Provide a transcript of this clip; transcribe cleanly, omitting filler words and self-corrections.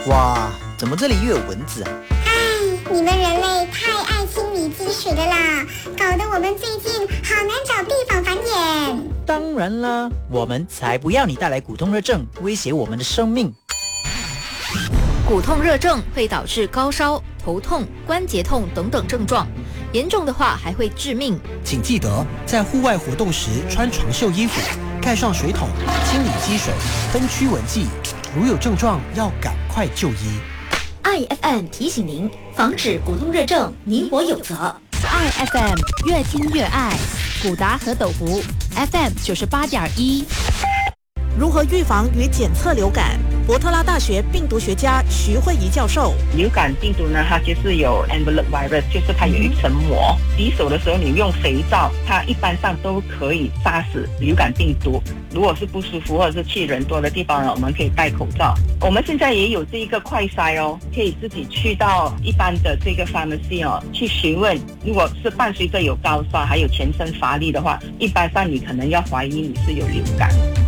哇，怎么这里又有蚊子啊？ 你们人类太爱清理积水的啦，搞得我们最近好难找地方繁衍。 当然啦，我们才不要你带来骨痛热症，威胁我们的生命。 骨痛热症会导致高烧、头痛、关节痛等等症状，严重的话还会致命。 请记得在户外活动时穿长袖衣服，盖上水桶，清理积水，分区蚊剂。如有症状，要赶快就医。 IFM 提醒您，防止骨痛热症，你我有责。 IFM 越听越爱，古达和斗福 FM 98.1。 如何预防与检测流感？伯特拉大学病毒学家徐慧仪教授， 流感病毒呢，它就是有 envelope virus， 就是它有一层膜。洗手的时候你用肥皂，它一般上都可以杀死流感病毒。如果是不舒服或者是去人多的地方呢，我们可以戴口罩。我们现在也有这一个快筛哦，可以自己去到一般的这个 pharmacy 哦，去询问。如果是伴随着有高烧还有全身乏力的话，一般上你可能要怀疑你是有流感。